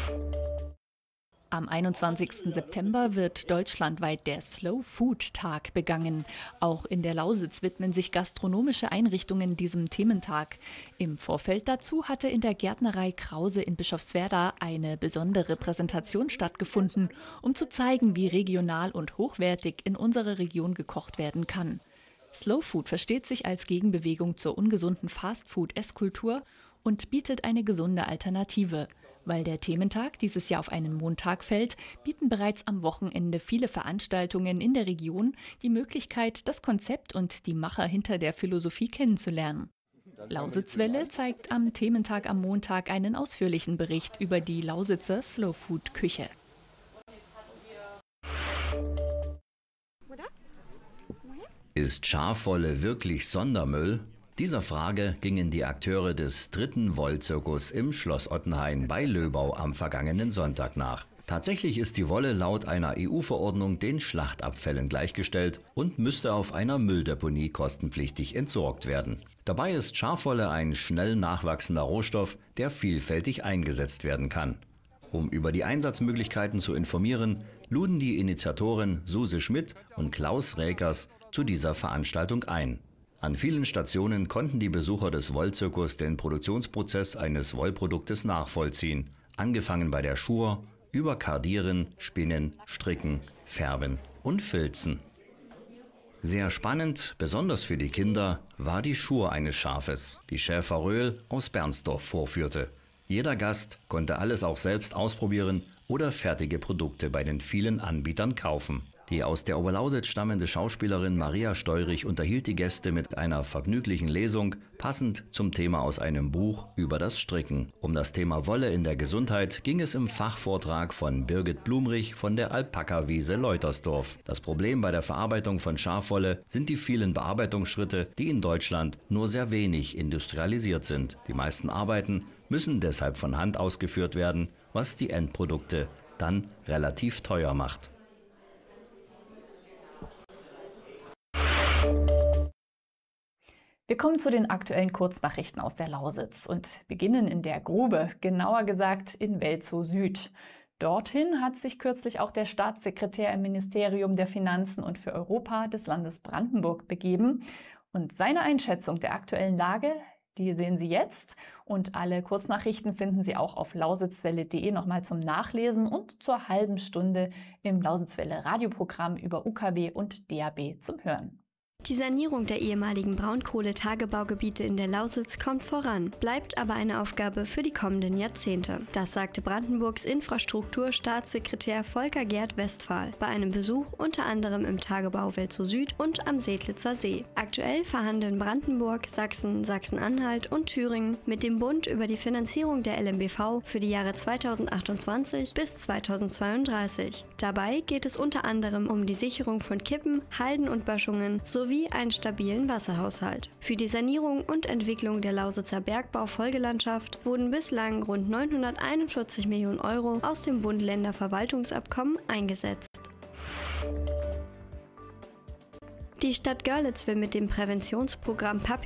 Am 21. September wird deutschlandweit der Slow Food Tag begangen. Auch in der Lausitz widmen sich gastronomische Einrichtungen diesem Thementag. Im Vorfeld dazu hatte in der Gärtnerei Krause in Bischofswerda eine besondere Präsentation stattgefunden, um zu zeigen, wie regional und hochwertig in unserer Region gekocht werden kann. Slow Food versteht sich als Gegenbewegung zur ungesunden Fastfood-Esskultur und bietet eine gesunde Alternative. Weil der Thementag dieses Jahr auf einen Montag fällt, bieten bereits am Wochenende viele Veranstaltungen in der Region die Möglichkeit, das Konzept und die Macher hinter der Philosophie kennenzulernen. Lausitzwelle zeigt am Thementag am Montag einen ausführlichen Bericht über die Lausitzer Slow Food Küche. Ist Schafwolle wirklich Sondermüll? Dieser Frage gingen die Akteure des 3. Wollzirkus im Schloss Ottenhain bei Löbau am vergangenen Sonntag nach. Tatsächlich ist die Wolle laut einer EU-Verordnung den Schlachtabfällen gleichgestellt und müsste auf einer Mülldeponie kostenpflichtig entsorgt werden. Dabei ist Schafwolle ein schnell nachwachsender Rohstoff, der vielfältig eingesetzt werden kann. Um über die Einsatzmöglichkeiten zu informieren, luden die Initiatoren Suse Schmidt und Klaus Räkers zu dieser Veranstaltung ein. An vielen Stationen konnten die Besucher des Wollzirkus den Produktionsprozess eines Wollproduktes nachvollziehen, angefangen bei der Schur, über Kardieren, Spinnen, Stricken, Färben und Filzen. Sehr spannend, besonders für die Kinder, war die Schur eines Schafes, die Schäfer Röhl aus Bernsdorf vorführte. Jeder Gast konnte alles auch selbst ausprobieren oder fertige Produkte bei den vielen Anbietern kaufen. Die aus der Oberlausitz stammende Schauspielerin Maria Steurich unterhielt die Gäste mit einer vergnüglichen Lesung, passend zum Thema aus einem Buch über das Stricken. Um das Thema Wolle in der Gesundheit ging es im Fachvortrag von Birgit Blumrich von der Alpaka-Wiese Leutersdorf. Das Problem bei der Verarbeitung von Schafwolle sind die vielen Bearbeitungsschritte, die in Deutschland nur sehr wenig industrialisiert sind. Die meisten Arbeiten müssen deshalb von Hand ausgeführt werden, was die Endprodukte dann relativ teuer macht. Wir kommen zu den aktuellen Kurznachrichten aus der Lausitz und beginnen in der Grube, genauer gesagt in Welzow Süd. Dorthin hat sich kürzlich auch der Staatssekretär im Ministerium der Finanzen und für Europa des Landes Brandenburg begeben. Und seine Einschätzung der aktuellen Lage, die sehen Sie jetzt. Und alle Kurznachrichten finden Sie auch auf lausitzwelle.de nochmal zum Nachlesen und zur halben Stunde im Lausitzwelle Radioprogramm über UKW und DAB zum Hören. Die Sanierung der ehemaligen Braunkohletagebaugebiete in der Lausitz kommt voran, bleibt aber eine Aufgabe für die kommenden Jahrzehnte. Das sagte Brandenburgs Infrastrukturstaatssekretär Volker Gerd Westphal bei einem Besuch unter anderem im Tagebau Welzow Süd und am Sedlitzer See. Aktuell verhandeln Brandenburg, Sachsen, Sachsen-Anhalt und Thüringen mit dem Bund über die Finanzierung der LMBV für die Jahre 2028 bis 2032. Dabei geht es unter anderem um die Sicherung von Kippen, Halden und Böschungen sowie einen stabilen Wasserhaushalt. Für die Sanierung und Entwicklung der Lausitzer Bergbau-Folgelandschaft wurden bislang rund 941 Millionen Euro aus dem Bund-Länder-Verwaltungsabkommen eingesetzt. Die Stadt Görlitz will mit dem Präventionsprogramm